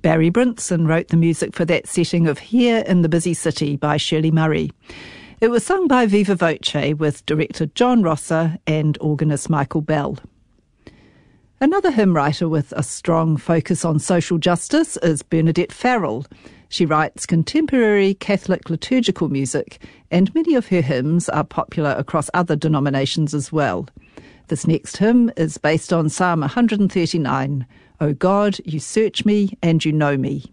Barry Brinson wrote the music for that setting of Here in the Busy City by Shirley Murray. It was sung by Viva Voce with director John Rosser and organist Michael Bell. Another hymn writer with a strong focus on social justice is Bernadette Farrell. She writes contemporary Catholic liturgical music, and many of her hymns are popular across other denominations as well. This next hymn is based on Psalm 139, O God, you search me and you know me.